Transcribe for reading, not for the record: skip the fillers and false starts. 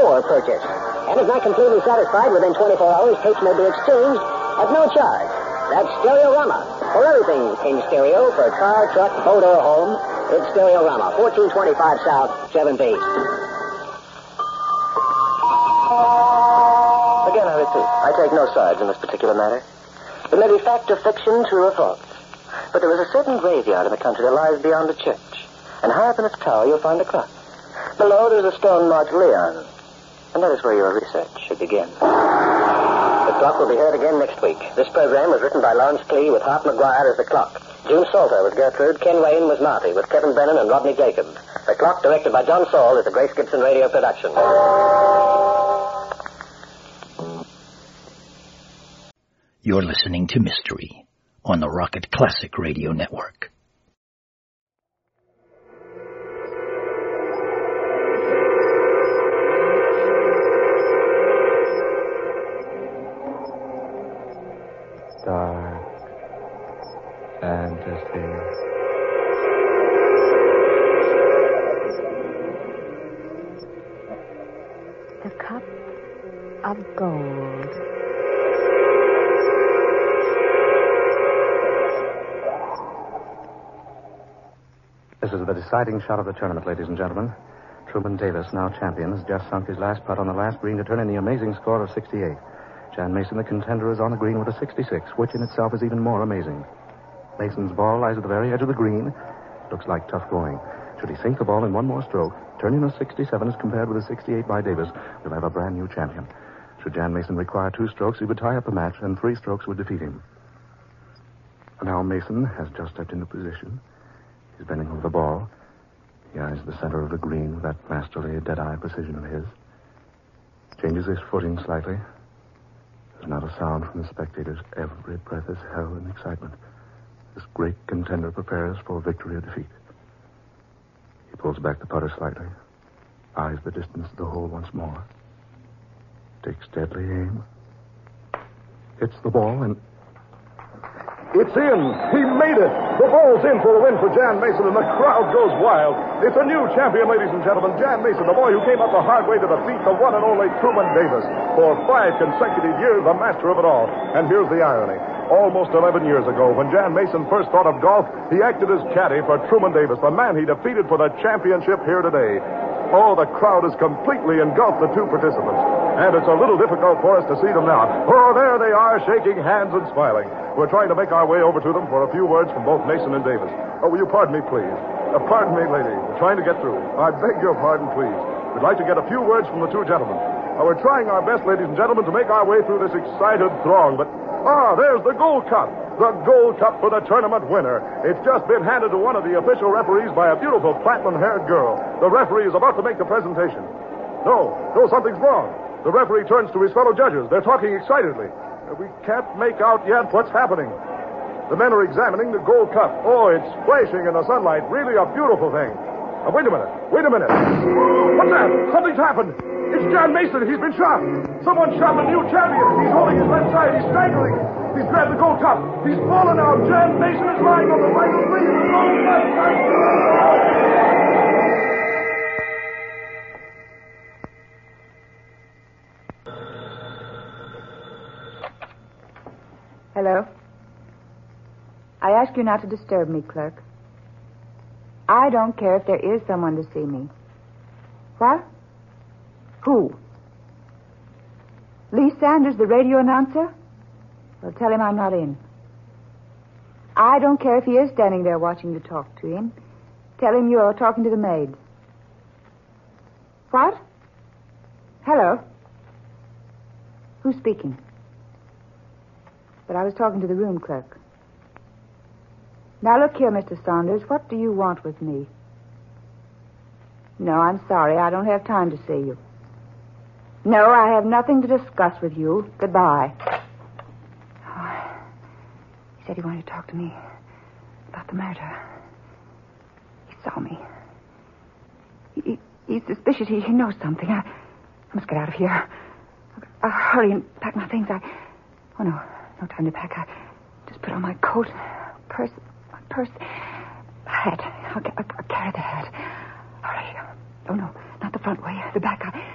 before purchase. And if not completely satisfied within 24 hours, tapes may be exchanged at no charge. That's Stereorama. For everything in stereo, for car, truck, boat, or home, it's Stereorama. 1425 South, 7th East. Again, I repeat, I take no sides in this particular matter. It may be fact or fiction, true or false. But there is a certain graveyard in the country that lies beyond the church. And high up in its tower, you'll find a clock. Below, there's a stone marked Leon. And that is where your research should begin. The clock will be heard again next week. This program was written by Lawrence Klee with Hart McGuire as the clock. June Salter was Gertrude. Ken Wayne was Marty with Kevin Brennan and Rodney Jacob. The clock, directed by John Saul, is a Grace Gibson radio production. You're listening to Mystery on the Rocket Classic Radio Network. Dark fantasy. The cup of gold. This is the deciding shot of the tournament, ladies and gentlemen. Truman Davis, now champion, has just sunk his last putt on the last green to turn in the amazing score of 68. Jan Mason, the contender, is on the green with a 66, which in itself is even more amazing. Mason's ball lies at the very edge of the green. Looks like tough going. Should he sink the ball in one more stroke, turning a 67 as compared with a 68 by Davis, we'll have a brand new champion. Should Jan Mason require 2 strokes, he would tie up the match, and 3 strokes would defeat him. Now Mason has just stepped into position. He's bending over the ball. He eyes the center of the green with that masterly, dead-eye precision of his. Changes his footing slightly. There's not a sound from the spectators. Every breath is held in excitement. This great contender prepares for victory or defeat. He pulls back the putter slightly, eyes the distance of the hole once more, takes deadly aim, hits the ball, and it's in. He made it. The ball's in for a win for Jan Mason, and the crowd goes wild. It's a new champion, ladies and gentlemen. Jan Mason, the boy who came up the hard way to defeat the one and only Truman Davis. For 5 consecutive years, the master of it all. And here's the irony. Almost 11 years ago, when Jan Mason first thought of golf, he acted as caddy for Truman Davis, the man he defeated for the championship here today. Oh, the crowd has completely engulfed the 2 participants. And it's a little difficult for us to see them now. Oh, there they are, shaking hands and smiling. We're trying to make our way over to them for a few words from both Mason and Davis. Oh, will you pardon me, please? Pardon me, lady. We're trying to get through. I beg your pardon, please. We'd like to get a few words from the 2 gentlemen. We're trying our best, ladies and gentlemen, to make our way through this excited throng, but... there's the Gold Cup. The Gold Cup for the tournament winner. It's just been handed to one of the official referees by a beautiful platinum-haired girl. The referee is about to make the presentation. No, something's wrong. The referee turns to his fellow judges. They're talking excitedly. We can't make out yet what's happening. The men are examining the Gold Cup. Oh, it's flashing in the sunlight. Really a beautiful thing. Wait a minute. What's that? Something's happened. It's Jan Mason. He's been shot. Someone shot the new champion. He's holding his left side. He's staggering. He's grabbed the Gold Cup. He's fallen out. Jan Mason is lying on the right of the ring. The Gold Cup. Hello? I ask you not to disturb me, clerk. I don't care if there is someone to see me. What? Who? Lee Sanders, the radio announcer? Well, tell him I'm not in. I don't care if he is standing there watching you talk to him. Tell him you're talking to the maids. What? Hello? Who's speaking? But I was talking to the room clerk. Now, look here, Mr. Saunders. What do you want with me? No, I'm sorry. I don't have time to see you. No, I have nothing to discuss with you. Goodbye. Oh, he said he wanted to talk to me about the murder. He saw me. He's suspicious. He knows something. I must get out of here. I'll hurry and pack my things. Oh, no. No time to pack. I just put on my coat, purse, hat. I'll carry the hat. All right. Oh, no, not the front way. The back.